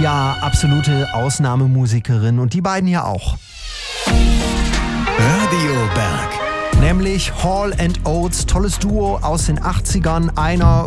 Ja, absolute Ausnahmemusikerin und die beiden hier auch. Radio Berg. Nämlich Hall & Oates, tolles Duo aus den 80ern. Einer